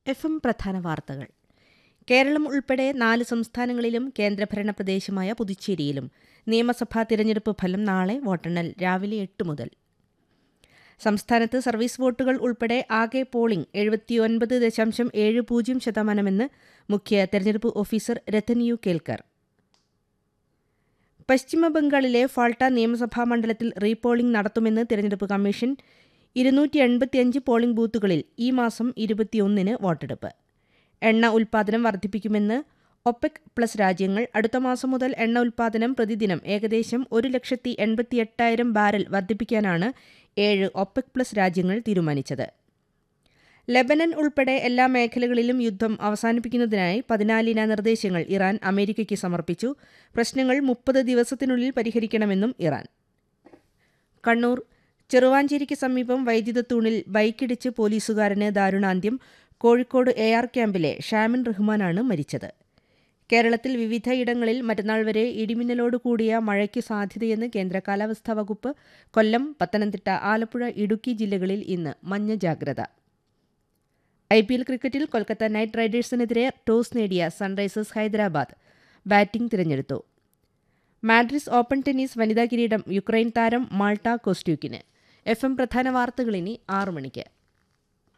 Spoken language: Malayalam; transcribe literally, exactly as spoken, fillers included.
എഫ് എം പ്രധാന വാർത്തകൾ. കേരളം ഉൾപ്പെടെ നാല് സംസ്ഥാനങ്ങളിലും കേന്ദ്രഭരണ പ്രദേശമായ പുതുച്ചേരിയിലും നിയമസഭാ തിരഞ്ഞെടുപ്പ് ഫലം നാളെ വോട്ടെണ്ണൽ രാവിലെ എട്ട് മുതൽ. സംസ്ഥാനത്ത് സർവീസ് വോട്ടുകൾ ഉൾപ്പെടെ ആകെ പോളിംഗ് എഴുപത്തിയൊൻപത് ദശാംശം ഏഴ് പൂജ്യം ശതമാനമെന്ന് മുഖ്യ തെരഞ്ഞെടുപ്പ് ഓഫീസർ രത്തൻ യു കേൽക്കർ. പശ്ചിമബംഗാളിലെ ഫാൾട്ട നിയമസഭാ മണ്ഡലത്തിൽ റീപോളിംഗ് നടത്തുമെന്ന് തെരഞ്ഞെടുപ്പ് കമ്മീഷൻ. ഇരുന്നൂറ്റി എൺപത്തിയഞ്ച് പോളിംഗ് ബൂത്തുകളിൽ ഈ മാസം ഇരുപത്തിയൊന്നിന് വോട്ടെടുപ്പ്. എണ്ണ ഉൽപ്പാദനം വർദ്ധിപ്പിക്കുമെന്ന് ഒപെക് പ്ലസ് രാജ്യങ്ങൾ. അടുത്ത മാസം മുതൽ എണ്ണ ഉൽപ്പാദനം പ്രതിദിനം ഏകദേശം ഒരു ലക്ഷത്തി എൺപത്തി എട്ടായിരം ബാരൽ വർദ്ധിപ്പിക്കാനാണ് ഏഴ് ഒപെക് പ്ലസ് രാജ്യങ്ങൾ തീരുമാനിച്ചത്. ലെബനൻ ഉൾപ്പെടെ എല്ലാ മേഖലകളിലും യുദ്ധം അവസാനിപ്പിക്കുന്നതിനായി പതിനാലിന നിർദ്ദേശങ്ങൾ ഇറാൻ അമേരിക്കയ്ക്ക് സമർപ്പിച്ചു. പ്രശ്നങ്ങൾ മുപ്പത് ദിവസത്തിനുള്ളിൽ പരിഹരിക്കണമെന്നും ഇറാൻ. കണ്ണൂർ ചെറുവാഞ്ചേരിക്ക് സമീപം വൈദ്യുത തൂണിൽ ബൈക്കിടിച്ച് പോലീസുകാരന് ദാരുണാന്ത്യം. കോഴിക്കോട് എ ആർ ക്യാമ്പിലെ ഷാമിൻ റഹ്മാനാണ് മരിച്ചത്. കേരളത്തിൽ വിവിധയിടങ്ങളിൽ മറ്റന്നാൾ വരെ ഇടിമിന്നലോട് കൂടിയ മഴയ്ക്ക് സാധ്യതയെന്ന് കേന്ദ്ര കാലാവസ്ഥാ വകുപ്പ്. കൊല്ലം, പത്തനംതിട്ട, ആലപ്പുഴ, ഇടുക്കി ജില്ലകളിൽ ഇന്ന് മഞ്ഞ ജാഗ്രത. ഐ പി എൽ ക്രിക്കറ്റിൽ കൊൽക്കത്ത നൈറ്റ് റൈഡേഴ്സിനെതിരെ ടോസ് നേടിയ സൺറൈസേഴ്സ് ഹൈദരാബാദ് ബാറ്റിംഗ് തിരഞ്ഞെടുത്തു. മാഡ്രിസ് ഓപ്പൺ ടെന്നീസ് വനിതാ കിരീടം യുക്രൈൻ താരം മാൾട്ട കോസ്റ്റ്യൂക്കിന്. എഫ് എം പ്രധാന വാർത്തകൾ ഇനി ആറു മണിക്ക്.